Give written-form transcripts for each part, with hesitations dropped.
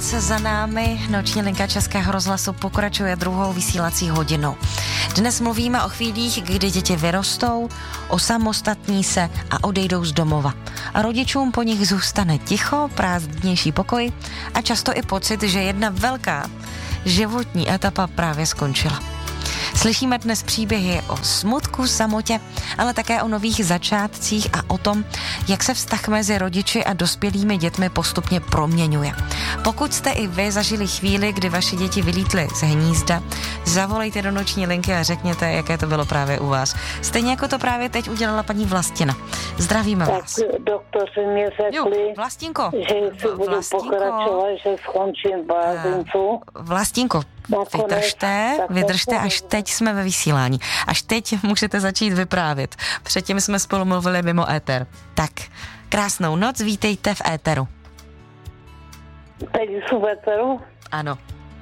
za námi, noční linka Českého rozhlasu pokračuje druhou vysílací hodinou. Dnes mluvíme o chvílích, kdy děti vyrostou, osamostatní se a odejdou z domova. A rodičům po nich zůstane ticho, prázdnější pokoj a často i pocit, že jedna velká životní etapa právě skončila. Slyšíme dnes příběhy o smutku, samotě, ale také o nových začátcích a o tom, jak se vztah mezi rodiči a dospělými dětmi postupně proměňuje. Pokud jste i vy zažili chvíli, kdy vaše děti vylítly z hnízda, zavolejte do noční linky a řekněte, jaké to bylo právě u vás. Stejně jako to právě teď udělala paní Vlastina. Zdravíme vás. Tak doktoři mě řekli, Vlastinko, že si budu pokračovat, že skončím v lázeňku. Vlastinko, vydržte, až teď jsme ve vysílání. Až teď můžete začít vyprávět. Předtím jsme spolu mluvili mimo éter. Tak, krásnou noc, vítejte v éteru. Teď jsou v éteru? Ano.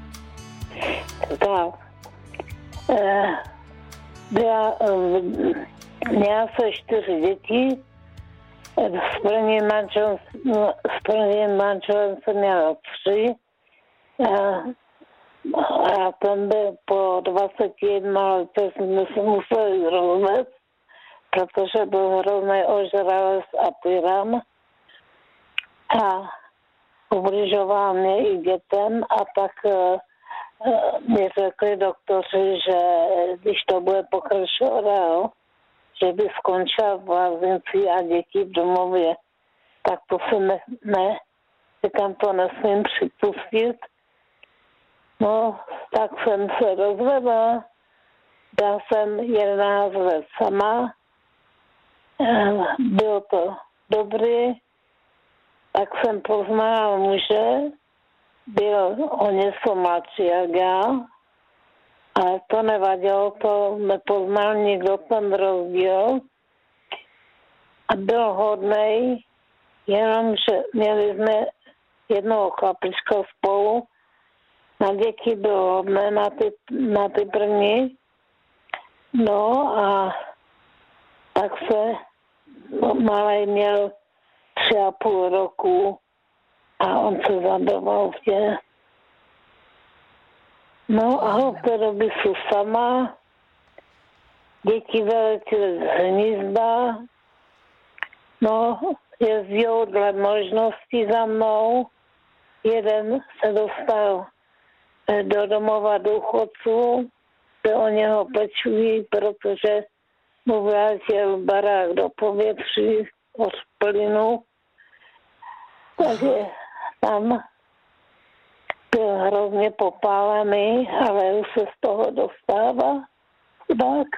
Tak. Měla se 4 děti. S prvním manželem jsem měla 3. A ten byl po 21 letech jsme se museli rozvést, protože byl hrozný ožralec a tyran. A ubližoval mě i dětem a tak mi řekli doktoři, že když to bude pokračovat dál, že by skončila v lázeňství a děti v domově. Tak to se říkám, to nesmím připustit. No, tak jsem se rozvedla, byla jsem 11 let sama, bylo to dobrý, tak jsem poznala muže, byl o něco mladší jak já, ale to nevadilo, to nepoznal nikdo ten rozdíl a byl hodnej, jenomže měli jsme jednoho chlapička spolu. Na děti bylo hodné, na ty první. No a tak se malej měl 3,5 roku a on se zabil v tě. No a od té doby jsou sama. Děti vyletěly z hnízda. No, jezdí dle možností za mnou. Jeden se dostal do domova důchodců, se o něho pečují, protože mu vrátil barák do povětří od plynu. Takže tam byl hrozně popálený, ale už se z toho dostává. Tak.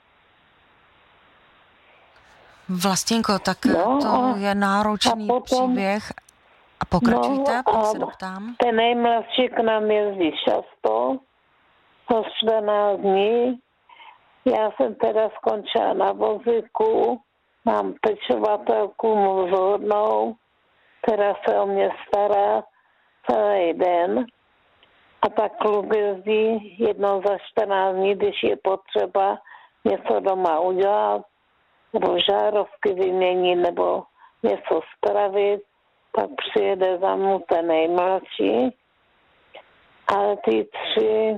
Vlastinko, tak to je náročný příběh. A pokračujte, pak se doptám. Ten nejmladší k nám jezdí často, po 14 dní. Já jsem teda skončila na vozíku, mám pečovatelku mozhodnou, která se o mě stará celý den. A tak kluk jezdí jednou za 14 dní, když je potřeba něco doma udělat, nebo žárovky vyměnit, nebo něco spravit. Pak přijede za mnou ten nejmladší, ale ty 3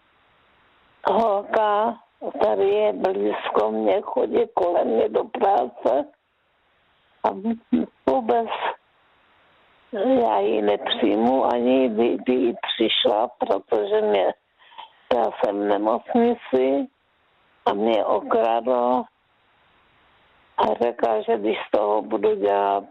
holka, tady je blízko mě, chodí kolem mě do práce a vůbec já ji nepřijmu, ani by jí přišla, protože já jsem v nemocnici a mě okradl a řekla, že když z toho budu dělat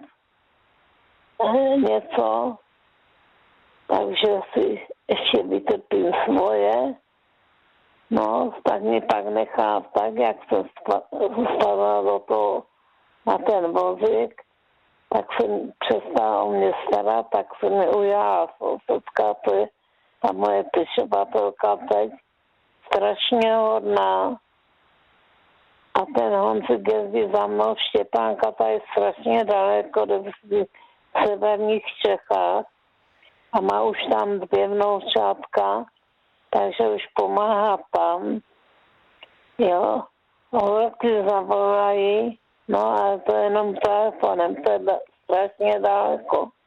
něco, takže si ještě vytrpím svoje. No, tak mě pak nechá tak, jak jsem spadla do toho na ten vozík, tak jsem přestala o mě starat, tak se mi ujala sousedka, to je ta moje pečovatelka teď, strašně hodná. A ten Honzik jezdí za mnou, Štěpánka, ta je strašně daleko, v severních Čechách a má už tam 2 vnoučátka, takže už pomáhá tam. Jo, holky zavolají, no ale to je jenom telefonem, to je strašně daleko.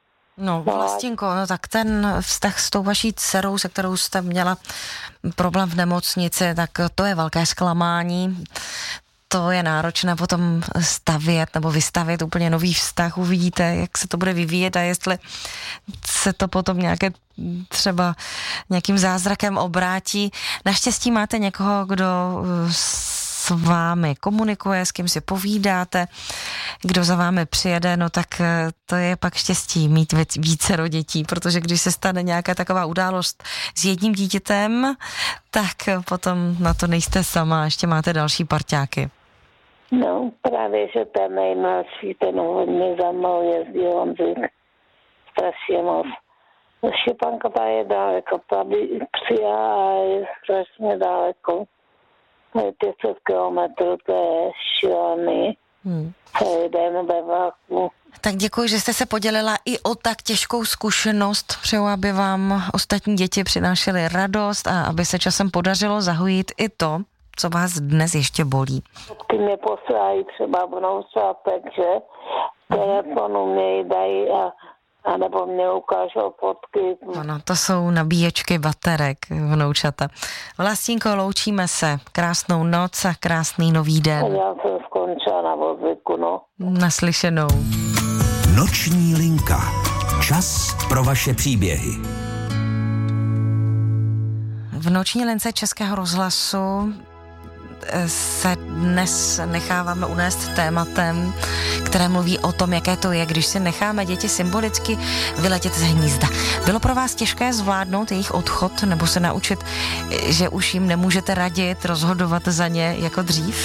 No, Vlastinko, no tak ten vztah s tou vaší dcerou, se kterou jste měla problém v nemocnici, tak to je velké zklamání. To je náročné potom stavět nebo vystavět úplně nový vztah. Uvidíte, jak se to bude vyvíjet a jestli se to potom nějaké třeba nějakým zázrakem obrátí. Naštěstí máte někoho, kdo s vámi komunikuje, s kým si povídáte, kdo za vámi přijede, no tak to je pak štěstí mít vícero dětí, protože když se stane nějaká taková událost s jedním dítětem, tak potom na to nejste sama, ještě máte další parťáky. No, právě, že ten nejmladší, ten hodně za mnou jezdí, on strašně moc. Štěpánka ta je daleko, ta by přijela a je strašně daleko. To je 500 kilometrů, to je šílený. Jdeme ve vlaku. Tak děkuji, že jste se podělila i o tak těžkou zkušenost. Přeju, aby vám ostatní děti přinášely radost a aby se časem podařilo zahojit i to, co vás dnes ještě bolí. Ty mě posílají třeba vnoučátek, že telefonu mě jí dají a nebo mě ukážou fotky. Ano, to jsou nabíječky baterek, vnoučata. Vlastínko, loučíme se. Krásnou noc a krásný nový den. Já jsem skončila na vozíku, no. Naslyšenou. Noční linka. Čas pro vaše příběhy. V noční lince Českého rozhlasu se dnes necháváme unést tématem, které mluví o tom, jaké to je, když si necháme děti symbolicky vyletět z hnízda. Bylo pro vás těžké zvládnout jejich odchod nebo se naučit, že už jim nemůžete radit, rozhodovat za ně jako dřív?